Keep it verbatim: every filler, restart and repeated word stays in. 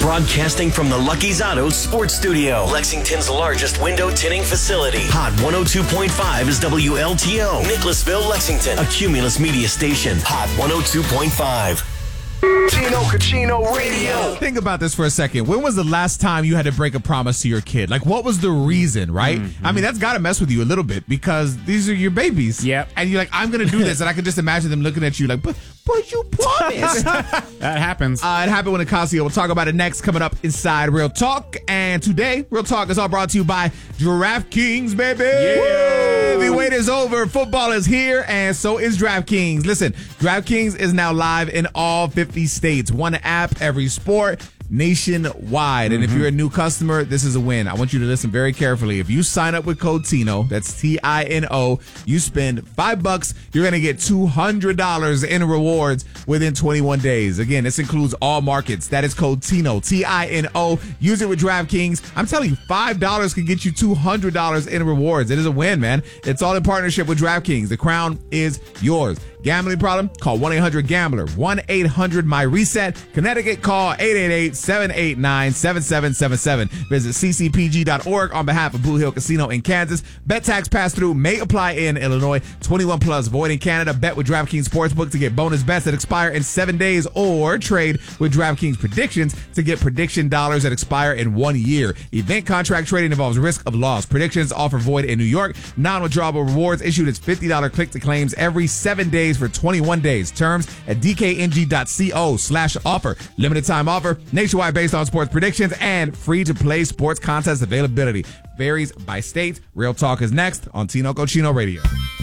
Broadcasting from the Lucky's Auto Sports Studio, Lexington's largest window tinting facility. Hot one oh two point five is W L T O, Nicholasville, Lexington, a Cumulus media station. Hot one oh two point five. Tino Cucino Radio. Think about this for a second. When was the last time you had to break a promise to your kid? Like, what was the reason, right? Mm-hmm. I mean, that's got to mess with you a little bit because these are your babies. Yep. And you're like, I'm going to do this. And I can just imagine them looking at you like, but, but you promised. That happens. Uh, it happened with Nicasio. We'll talk about it next, coming up inside Real Talk. And today, Real Talk is all brought to you by DraftKings, baby. Yeah. The wait is over. Football is here, and so is DraftKings. Listen, DraftKings is now live in all fifty states. One app, every sport, nationwide. And mm-hmm. if you're a new customer, this is a win. I want you to listen very carefully. If you sign up with code Tino, that's T I N O, you spend five bucks, you're going to get two hundred dollars in rewards within twenty-one days. Again, this includes all markets. That is code Tino, T I N O. Use it with DraftKings. I'm telling you, five dollars can get you two hundred dollars in rewards. It is a win, man. It's all in partnership with DraftKings. The crown is yours. Gambling problem? Call one eight hundred gambler. one eight hundred my reset. Connecticut, call eight eight eight, seven eight nine, seven seven seven seven. Visit c c p g dot org on behalf of Blue Hill Casino in Kansas. Bet tax pass-through may apply in Illinois. twenty-one plus, void in Canada. Bet with DraftKings Sportsbook to get bonus bets that expire in seven days or trade with DraftKings Predictions to get prediction dollars that expire in one year. Event contract trading involves risk of loss. Predictions offer void in New York. Non-withdrawable rewards issued as fifty dollars click-to-claims every seven days for twenty-one days. Terms at d k n g dot co slash offer. Limited time offer, nationwide based on sports predictions, and free to play sports contest availability. Varies by state. Real Talk is next on Tino Cochino Radio.